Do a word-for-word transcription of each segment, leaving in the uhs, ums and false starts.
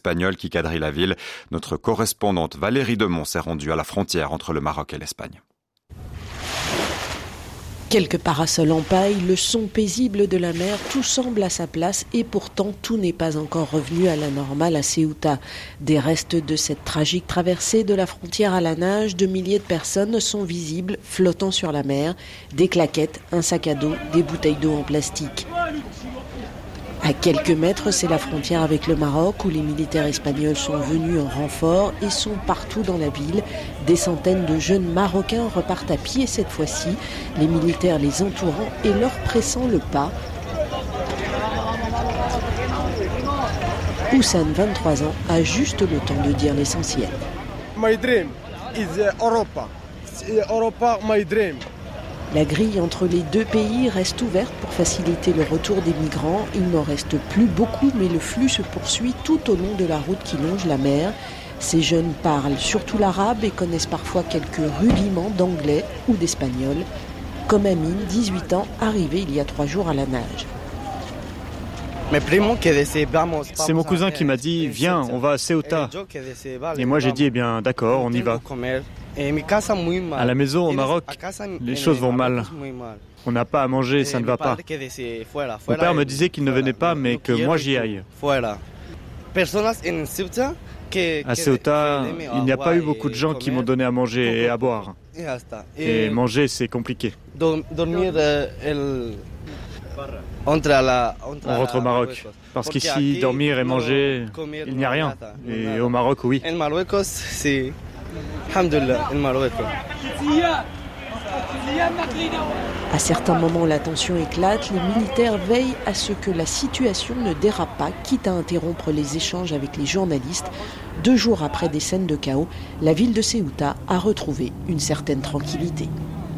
espagnols qui quadrillent la ville. Notre correspondante Valérie Demont s'est rendue à la frontière entre le Maroc et l'Espagne. Quelques parasols en paille, le son paisible de la mer, tout semble à sa place et pourtant tout n'est pas encore revenu à la normale à Ceuta. Des restes de cette tragique traversée de la frontière à la nage, de milliers de personnes sont visibles flottant sur la mer, des claquettes, un sac à dos, des bouteilles d'eau en plastique. À quelques mètres, c'est la frontière avec le Maroc où les militaires espagnols sont venus en renfort et sont partout dans la ville. Des centaines de jeunes Marocains repartent à pied cette fois-ci, les militaires les entourant et leur pressant le pas. Houssane, vingt-trois ans, a juste le temps de dire l'essentiel. My dream is Europa. Europa, my dream. La grille entre les deux pays reste ouverte pour faciliter le retour des migrants. Il n'en reste plus beaucoup, mais le flux se poursuit tout au long de la route qui longe la mer. Ces jeunes parlent surtout l'arabe et connaissent parfois quelques rudiments d'anglais ou d'espagnol. Comme Amine, dix-huit ans, arrivé il y a trois jours à la nage. C'est mon cousin qui m'a dit « Viens, on va à Ceuta ». Et moi j'ai dit « Eh bien d'accord, on y va ». À la maison au Maroc, les choses vont mal. On n'a pas à manger, ça ne va pas. Mon père me disait qu'il ne venait pas, mais que moi j'y aille. À Ceuta, il n'y a pas eu beaucoup de gens qui m'ont donné à manger et à boire. Et manger, c'est compliqué. On rentre au Maroc, parce qu'ici, dormir et manger, il n'y a rien. Et au Maroc, oui. À certains moments, la tension éclate. Les militaires veillent à ce que la situation ne dérape pas, quitte à interrompre les échanges avec les journalistes. Deux jours après des scènes de chaos, la ville de Ceuta a retrouvé une certaine tranquillité.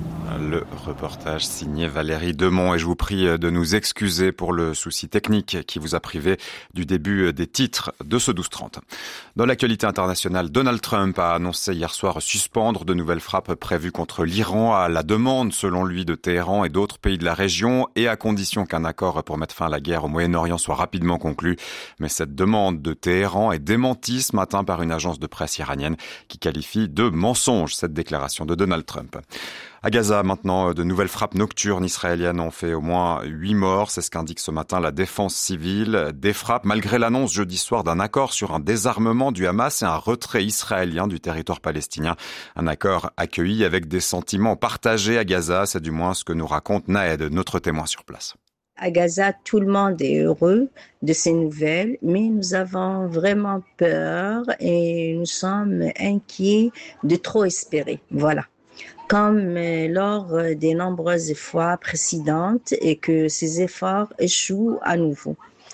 Le reportage signé Valérie Demont et je vous prie de nous excuser pour le souci technique qui vous a privé du début des titres de ce douze trente. Dans l'actualité internationale, Donald Trump a annoncé hier soir suspendre de nouvelles frappes prévues contre l'Iran à la demande, selon lui, de Téhéran et d'autres pays de la région et à condition qu'un accord pour mettre fin à la guerre au Moyen-Orient soit rapidement conclu. Mais cette demande de Téhéran est démentie ce matin par une agence de presse iranienne qui qualifie de mensonge cette déclaration de Donald Trump. À Gaza, maintenant, de nouvelles frappes nocturnes israéliennes ont fait au moins huit morts. C'est ce qu'indique ce matin la défense civile. Des frappes malgré l'annonce jeudi soir d'un accord sur un désarmement du Hamas et un retrait israélien du territoire palestinien. Un accord accueilli avec des sentiments partagés à Gaza. C'est du moins ce que nous raconte Naed, notre témoin sur place. À Gaza, tout le monde est heureux de ces nouvelles, mais nous avons vraiment peur et nous sommes inquiets de trop espérer. Voilà. Comme lors des nombreuses fois précédentes et que ces efforts échouent à nouveau.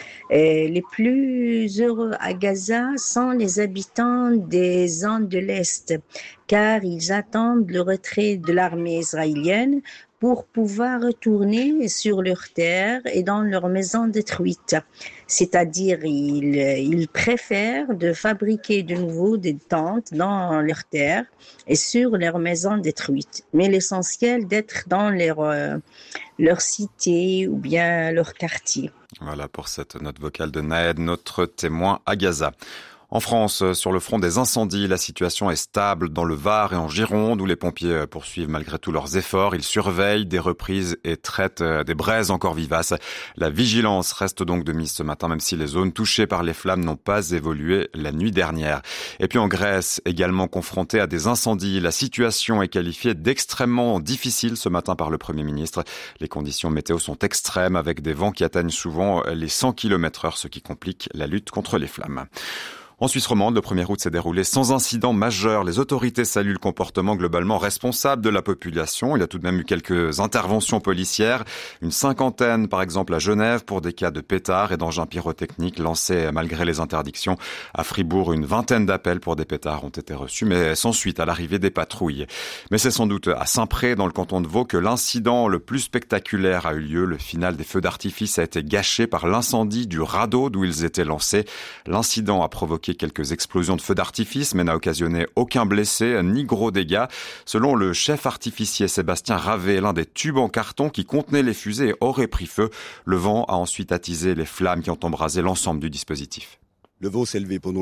Et les plus heureux à Gaza sont les habitants des zones de l'Est, car ils attendent le retrait de l'armée israélienne pour pouvoir retourner sur leurs terres et dans leurs maisons détruites. C'est-à-dire, ils, ils préfèrent de fabriquer de nouveau des tentes dans leurs terres et sur leurs maisons détruites. Mais l'essentiel d'être dans leur, euh, leur cité ou bien leur quartier. Voilà pour cette note vocale de Naed, notre témoin à Gaza. En France, sur le front des incendies, la situation est stable dans le Var et en Gironde, où les pompiers poursuivent malgré tous leurs efforts. Ils surveillent des reprises et traitent des braises encore vivaces. La vigilance reste donc de mise ce matin, même si les zones touchées par les flammes n'ont pas évolué la nuit dernière. Et puis en Grèce, également confrontée à des incendies, la situation est qualifiée d'extrêmement difficile ce matin par le Premier ministre. Les conditions météo sont extrêmes, avec des vents qui atteignent souvent les cent kilomètres heure, ce qui complique la lutte contre les flammes. En Suisse romande, le premier août s'est déroulé sans incident majeur. Les autorités saluent le comportement globalement responsable de la population. Il y a tout de même eu quelques interventions policières. Une cinquantaine, par exemple, à Genève pour des cas de pétards et d'engins pyrotechniques lancés malgré les interdictions. À Fribourg, une vingtaine d'appels pour des pétards ont été reçus, mais sans suite à l'arrivée des patrouilles. Mais c'est sans doute à Saint-Pré, dans le canton de Vaud, que l'incident le plus spectaculaire a eu lieu. Le final des feux d'artifice a été gâché par l'incendie du radeau d'où ils étaient lancés. L'incident a provoqué quelques explosions de feux d'artifice, mais n'a occasionné aucun blessé ni gros dégâts. Selon le chef artificier Sébastien Ravet, l'un des tubes en carton qui contenaient les fusées aurait pris feu. Le vent a ensuite attisé les flammes qui ont embrasé l'ensemble du dispositif. Le Vaud s'est levé pour nous